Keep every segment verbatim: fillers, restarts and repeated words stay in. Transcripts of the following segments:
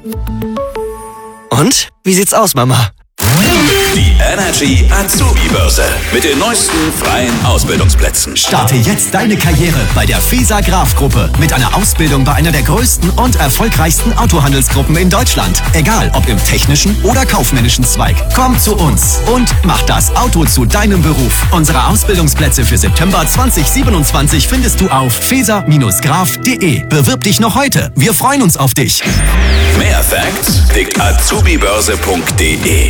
Und? Wie sieht's aus, Mama? Die Energy Azubi-Börse mit den neuesten freien Ausbildungsplätzen. Starte jetzt deine Karriere bei der FESA Graf Gruppe mit einer Ausbildung bei einer der größten und erfolgreichsten Autohandelsgruppen in Deutschland. Egal ob im technischen oder kaufmännischen Zweig. Komm zu uns und mach das Auto zu deinem Beruf. Unsere Ausbildungsplätze für September zwanzig siebenundzwanzig findest du auf fesa Bindestrich graf Punkt de. Bewirb dich noch heute. Wir freuen uns auf dich. Mehr Facts klickt azubibörse Punkt de.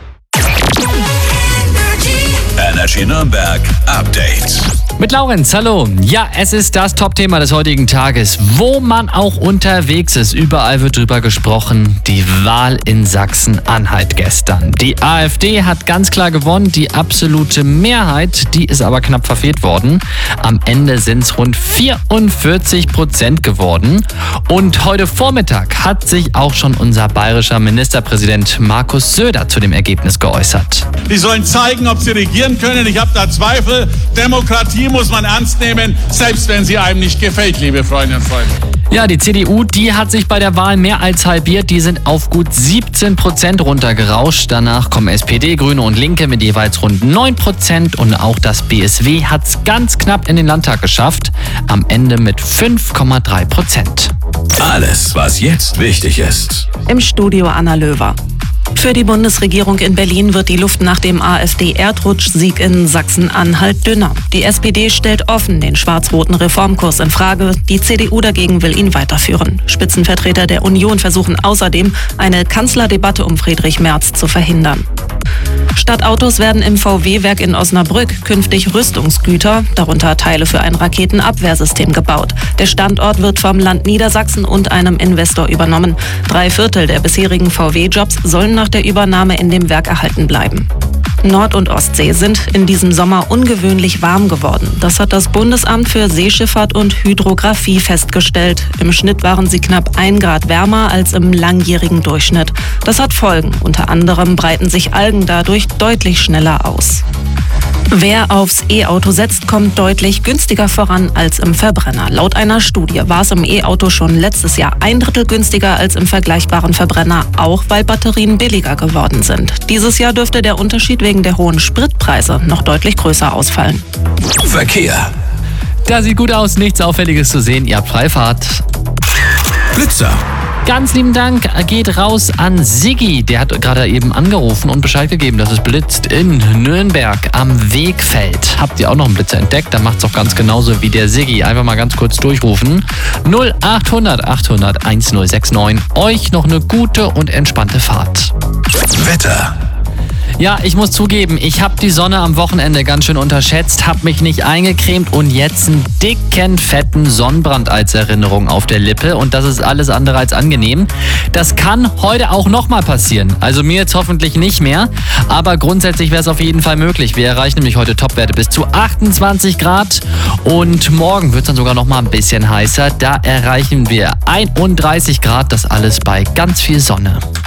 Energy Nürnberg Update. Mit Laurenz, hallo. Ja, es ist das Top-Thema des heutigen Tages, wo man auch unterwegs ist. Überall wird drüber gesprochen. Die Wahl in Sachsen-Anhalt gestern. Die AfD hat ganz klar gewonnen. Die absolute Mehrheit, die ist aber knapp verfehlt worden. Am Ende sind es rund vierundvierzig Prozent geworden. Und heute Vormittag hat sich auch schon unser bayerischer Ministerpräsident Markus Söder zu dem Ergebnis geäußert. Die sollen zeigen, ob sie regieren können. Ich habe da Zweifel. Demokratie muss man ernst nehmen, selbst wenn sie einem nicht gefällt, liebe Freundinnen und Freunde. Ja, die C D U, die hat sich bei der Wahl mehr als halbiert. Die sind auf gut siebzehn Prozent runtergerauscht. Danach kommen S P D, Grüne und Linke mit jeweils rund neun Prozent. Und auch das B S W hat es ganz knapp in den Landtag geschafft. Am Ende mit fünf Komma drei Prozent. Alles, was jetzt wichtig ist. Im Studio Anna Löwer. Für die Bundesregierung in Berlin wird die Luft nach dem AfD-Erdrutschsieg in Sachsen-Anhalt dünner. Die S P D stellt offen den schwarz-roten Reformkurs in Frage. Die C D U dagegen will ihn weiterführen. Spitzenvertreter der Union versuchen außerdem, eine Kanzlerdebatte um Friedrich Merz zu verhindern. Statt Autos werden im V W-Werk in Osnabrück künftig Rüstungsgüter, darunter Teile für ein Raketenabwehrsystem, gebaut. Der Standort wird vom Land Niedersachsen und einem Investor übernommen. Drei Viertel der bisherigen V W-Jobs sollen nach der Übernahme in dem Werk erhalten bleiben. Nord- und Ostsee sind in diesem Sommer ungewöhnlich warm geworden. Das hat das Bundesamt für Seeschifffahrt und Hydrographie festgestellt. Im Schnitt waren sie knapp ein Grad wärmer als im langjährigen Durchschnitt. Das hat Folgen. Unter anderem breiten sich Algen dadurch deutlich schneller aus. Wer aufs E-Auto setzt, kommt deutlich günstiger voran als im Verbrenner. Laut einer Studie war es im E-Auto schon letztes Jahr ein Drittel günstiger als im vergleichbaren Verbrenner, auch weil Batterien billiger geworden sind. Dieses Jahr dürfte der Unterschied wegen der hohen Spritpreise noch deutlich größer ausfallen. Verkehr. Da sieht gut aus, nichts Auffälliges zu sehen. Ihr habt Freifahrt. Blitzer. Ganz lieben Dank geht raus an Siggi. Der hat gerade eben angerufen und Bescheid gegeben, dass es blitzt in Nürnberg am Wegfeld. Habt ihr auch noch einen Blitzer entdeckt? Dann macht's doch ganz genauso wie der Siggi. Einfach mal ganz kurz durchrufen. null achthundert achthundert1069. Euch noch eine gute und entspannte Fahrt. Wetter. Ja, ich muss zugeben, ich habe die Sonne am Wochenende ganz schön unterschätzt, habe mich nicht eingecremt und jetzt einen dicken, fetten Sonnenbrand als Erinnerung auf der Lippe und das ist alles andere als angenehm. Das kann heute auch nochmal passieren, also mir jetzt hoffentlich nicht mehr, aber grundsätzlich wäre es auf jeden Fall möglich. Wir erreichen nämlich heute Topwerte bis zu achtundzwanzig Grad und morgen wird es dann sogar nochmal ein bisschen heißer. Da erreichen wir einunddreißig Grad, das alles bei ganz viel Sonne.